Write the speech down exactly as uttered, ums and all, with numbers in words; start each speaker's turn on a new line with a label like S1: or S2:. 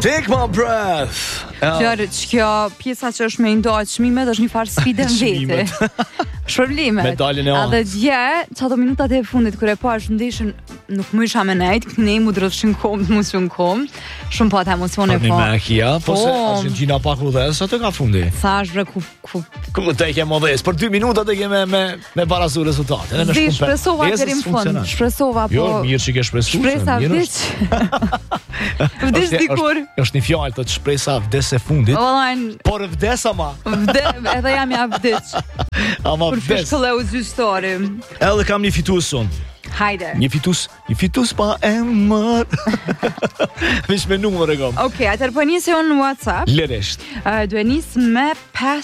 S1: Take my breath.
S2: Gjërë që kjo pjesa që është me ndojtë çmimet është një farë sfide në vete. Shpërblimet.
S1: Medaljen e
S2: A dhe
S1: anës.
S2: dje, çato minutat e fundit kur e pa është ndeshën, nuk më isha me nejt, ne mu drëshin kom, mu shumë kom. Shumë pa të emocione
S1: Një
S2: po.
S1: me kia, po se
S2: Po.
S1: Argentina pak u dhe, sa të ka fundi.
S2: Sa është bre ku ku
S1: Ku të ke modest, për dy minuta të ke me, me, me barazu rezultate. Ne në
S2: Di,
S1: shkumpe-
S2: shpresova
S1: Pjesës
S2: deri në fund.
S1: funksionon.
S2: Shpresova po.
S1: Jo, mirë që ke shpresuar.
S2: Shpresa
S1: mirë
S2: vdiq.
S1: është.
S2: Vdiq
S1: Është-
S2: dikur.
S1: Është, është një fjalë të shpresa vdes e fundit,
S2: Online,
S1: por vdes ama.
S2: vde, edhe jam ja vdiq.
S1: Ama
S2: Kur
S1: vdes.
S2: shkëlleu zystori.
S1: Edhe kam një fitues unë.
S2: Hajde.
S1: Një fitus, një fitus pa emër. Veç me numër e kom.
S2: Okej, atëherë po nisi unë në WhatsApp.
S1: Leresht.
S2: Uh, Duhe nis me